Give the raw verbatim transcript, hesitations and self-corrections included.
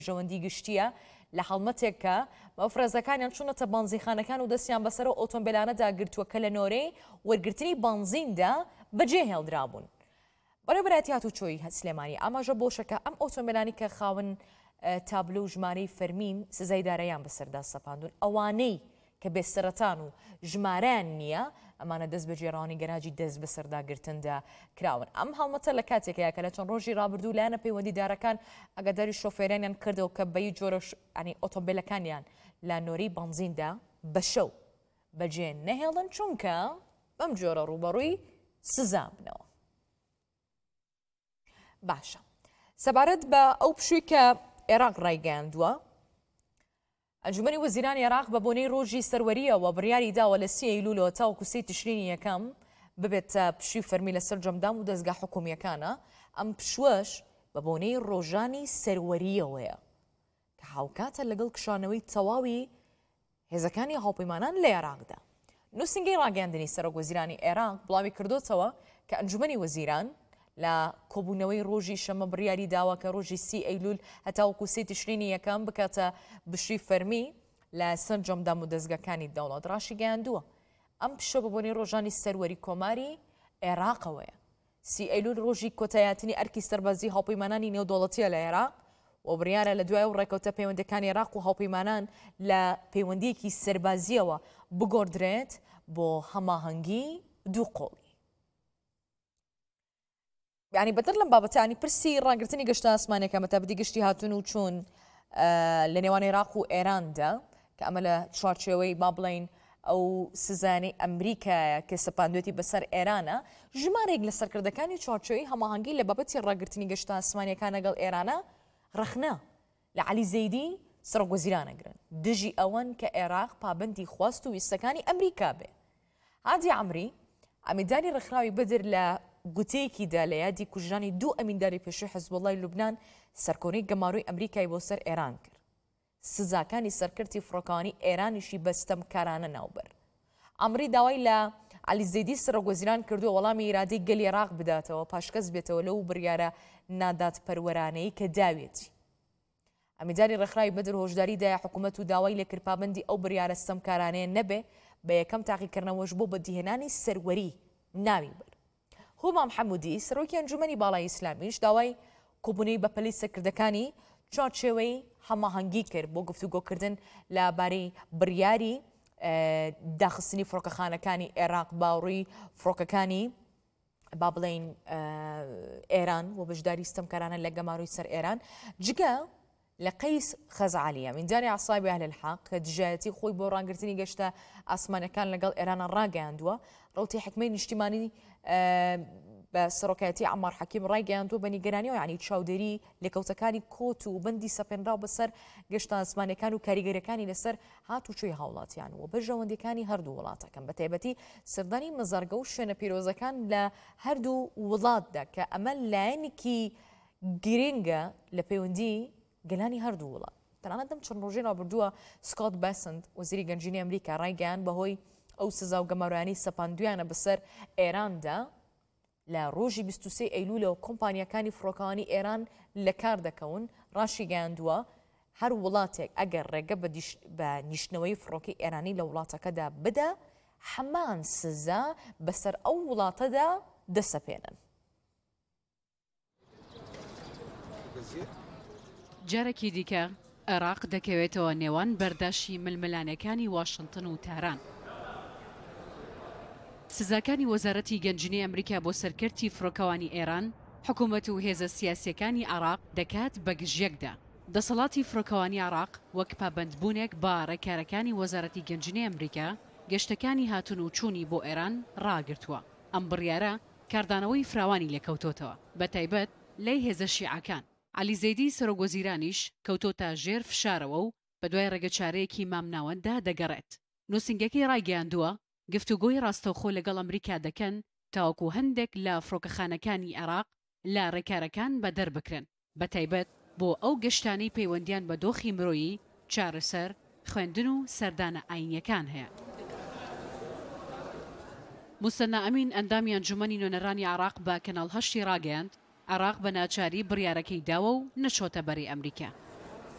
ژەوەندی گشتیە لە هەڵمەتێکە مەفرەزەکانیان چوونەتە بانزیخانەکان و دەستیان بەسەر ئۆتۆمبیلانەدا گرتووە کە لە نۆرەی وەرگرتنی بانزیندا بەجێ هێڵدرابوون. بەڕێوەبەرەتی هاتوچۆی سلێمانی ئاماژە بۆشەکە ئەم ئۆتۆمبیلانی کە خاون تابلۆ و ژمارەی فەرمین سزای دارەیان بەسەردا سەپاندون. ئەوانەی کە بێسەرەتان و ژمارەیان نییە ئەمانە دەست بە جێڕانی گەراجی دەست بەسەرداگرتندا کراون. ئەم هەڵمەتە لە کاتێکەیە کە لە چەند ڕۆژی ڕابردوو لایەنە پەیوەندیدارەکان ئەگەداری شۆفێرانیان کردەوە کە بەی جۆرە ئەنی ئۆتۆمبیلەکانیان لە نۆرەی بەنزیندا بە شەو بەجێ نەهێڵن چونکە بەم جۆرە ڕوبەڕووی سزا بنەوە. باشە سەبارەت بە ئەو پشووی کە عێراق ڕایگەیاندووە، ئەنجومەنی وەزیرانی عێراق بە بۆنەی ڕۆژی سەروەریەوە بڕیاری داوە لە سی ئەیلوولەوە تاوەکو سێی تشرینی یەکەم ببێت پشووی فەرمی لەسەر جەمدام و دەستگا حکوومیەکانە. ئەم پشوەش بە بۆنەی ڕۆژانی سەروەریەوەیە کە هاوکاتە لەگەڵ کشانەوەی تەواوی هێزەکانی هاوپەیمانان لە عێراقدا. نووسنگەی ڕاگەاندنی سەرۆکوەزیرانی عێراق بڵاوی کردوتەوە کە ئەنجومەنی وەزیران لە کۆبوونەوەی ڕۆژی شەمە بڕیاری داوە کە ڕۆژی سی ئەیلول هەتاوەکو سێی تشرینی یەکەم بکاتە بشووی فەرمی لە سەر جەمدام و دەستگاکانی دەوڵەت. ڕاشی گەیاندووە ئەم پشە بە بۆنەی ڕۆژانی سەروەری کۆماری عێراقەوەیە. سی ئەیلول ڕۆژی کۆتایاتنی ئەرکی سەربازی هاوپەیمانانی نێودەوڵەتیە لە عێراق و بڕیارە لە دوای و ڕێکەوتە پەیوەندەکانی عێراق و هاوپەیمانان لە پەیوەندیەکی سەربازیەوە بگۆڕدرێت بۆ هەماهەنگی دوو قۆڵی. یعنی بەتر لەم بابەتانی پرسی ڕاگررتنی گەشتە ئاسمانێکە مەتابەتی گشتی هاتون و چوون لە نێوان عێراق و ئێراندا کە ئەمە لە چوارچێوەی با بڵین ئەو سزانەی ئەمریکایە کە سەپاندوێتی بەسەر ئێرانە ژمارێک لە سەرکردەکانی چوارچێوەی هەماهەنگی لە بابەتی ڕاگررتنی گەشتە ئاسمانیەکان لەگەڵ ئێرانە ڕەخنە لە عەلی زەیدی سەرۆکوەزیرانەگرن دژی ئەوەن کە عێراق پابەندی خواست و ویستەکانی ئەمریکا بێ. هادی عەمری ئەمینداری ڕێکخراوی بەدر لە گوتەیەکیدا لە یادی کوژرانی دوو ئەمینداری پێشووی حیزبوڵڵای لوبنان سەرکۆنەی گەماروی ئەمریکای بۆ سەر ئێران کرد. سزاکانی سەرکردی فڕۆکەوانی ئێرانیشی بەستەمکارانە ناوبەر. ئەمری داوای لە عەلی زەیدی سەرۆکوەزیران کردووە وەڵامی ئیرادەی گەلی عێراق بداتەوە پاشکەس بێتەوە لەو بڕیارە ناداتپەروەرانەی کە داوێتی. ئەمینداری ڕێکخراوی بەدر هۆشداری دایە حکوومەت و داوای لە کردپابەندی ئەو بڕیارە ستەمکارانەیە نەبێ بە یەکەم تاقیکردنەوەش بۆ بەدیهێنانی سەروەری ناوی بەر. هومام حەمودی سەرۆکی ئەنجومەنی باڵای ئیسلامیش داوای کۆبوونەی بەپەلی سەرکردەکانی چوارچێوەی هەماهەنگی کرد بۆ گفتوگۆکردن لەبارەی بڕیاری داخستنی فڕۆکەخانەکانی عێراق باوڕووی فڕۆکەکانی با بڵێن ئێران و بەشداری ستەمکارانە لە گەماروی سەر ئێران جگە لە قەیس خەزعالیە ئەمینداری عەسابی ئەهل الحەق کە دژایەتی خۆی بۆ ڕاگررتنی گەشتە ئاسمانەکان لەگەڵ ئێرانە ڕاگەیاندووە. ڕوتی حکمەی نیشتیمانی بە سەرۆکایەتی عەمار حەکیم ڕایگەیاندووە بە نیگەرانیەوە یعنی چاودێری لێکەوتەکانی کۆت و بەندی سەپێنراو بەسەر گەشتە ئاسمانەکان و کاریگەریەکانی لەسەر هاتوچۆی هاوڵاتیان و بەژەوەندەکانی هەردوو وڵاتەکەن بە تایبەتی سەردانی مەزارگە و شوێنە پیرۆزەکان لە هەردوو وڵاتدا کە ئەمە لایەنێکی گرنگە لە پەیوەندی گەلانی هەردوو وڵات. تەنانەت دەم چەند ڕۆژێ ڕابردووە سکۆت بەسنت وەزیری گەنجینی ئەمریکا ڕایگەیان بەهۆی ئەو سزا و گەمارویانی سەپاندویانە بەسەر ئێراندا لە ڕۆژی بیست و سێ ئەیلولەوە کۆمپانیەکانی فڕۆکەوانی ئێران لە کار دەکەون. ڕاشی گەیاندووە هەر وڵاتێک ئەگەر ڕێگە بە نیشتنەوەی فڕۆکی ئێرانی لە وڵاتەکەدا بدە هەمان سزا بەسەر ئەو وڵاتەدا دەسەپێنن. جارێکی دیکە عێراق دەکەوێتەوە نێوان بەرداشی ململانەکانی واشنتن و تاران. سزاکانی وەزارەتی گەنجینەی ئەمریکا بۆ سەرکردی فڕۆکەوانی ئێران حکوومەت و هێزە سیاسیەکانی عێراق دەکات بە گژێکدا. دەسەڵاتی فڕۆکەوانی عێراق وەک پابەندبوونێک با ڕێکارەکانی وەزارەتی گەنجینەی ئەمریکا گەشتەکانی هاتون و چوونی بۆ ئێران ڕاگرتووە. ئەم بڕیارە کاردانەوەی فراوانی لێکەوتۆتەوە بە تایبەت لای هێزە شیعەکان. عەلی زەیدی سەرۆکوەزیرانیش کەوتۆتە ژێر فشارەوە و بە دوای ڕێگەچارەیەکی مامناوەندا دەگەڕێت. نووسنگەکەی ڕایگەیاندووە گفتوگۆی ڕاستەوخۆ لەگەڵ ئەمریکا دەکەن تاوەکو هەندێک لە فڕۆکەخانەکانی عێراق لە ڕێکارەکان بە دەربکرن بە تایبەت بۆ ئەو گەشتانەی پەیوەندیان بە دۆخی مرۆیی چارەسەر خوێندن و سەردانە ئاینیەکان هەیە. موسەنا ئەمین ئەندامی ئەنجومەنی نوێنەرانی عێراق بە کەناڵ هەشتی ڕاگەیاند عێراق بە ناچاری بڕیارەکەی داوە و نەچۆتە بەری ئەمریکا.